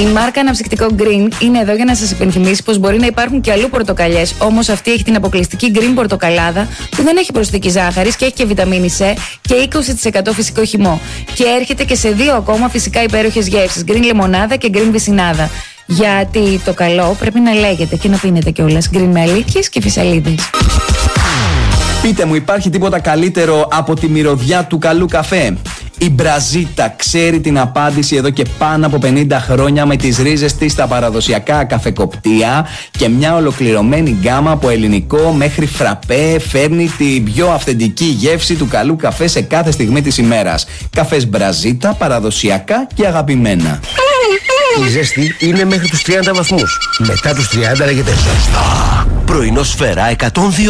Η μάρκα αναψυκτικό Green είναι εδώ για να σας υπενθυμίσει πως μπορεί να υπάρχουν και αλλού πορτοκαλιές, όμως αυτή έχει την αποκλειστική Green πορτοκαλάδα που δεν έχει προσθήκη ζάχαρης και έχει και βιταμίνη C και 20% φυσικό χυμό. Και έρχεται και σε 2 ακόμα φυσικά υπέροχες γεύσεις, Green λεμονάδα και Green βυσσινάδα. Γιατί το καλό πρέπει να λέγεται και να πίνετε κιόλας Green με αλήθειες και φυσαλίδες. Πείτε μου, υπάρχει τίποτα καλύτερο από τη μυρωδιά του καλού καφέ? Η Μπραζίτα ξέρει την απάντηση εδώ και πάνω από 50 χρόνια με τις ρίζες της στα παραδοσιακά καφεκοπτία και μια ολοκληρωμένη γκάμα από ελληνικό μέχρι φραπέ φέρνει την πιο αυθεντική γεύση του καλού καφέ σε κάθε στιγμή της ημέρας. Καφές Μπραζίτα, παραδοσιακά και αγαπημένα. Η ζέστη είναι μέχρι τους 30 βαθμούς. Μετά τους 30 λέγεται ζεστά. Πρωινό Σφαίρα 102.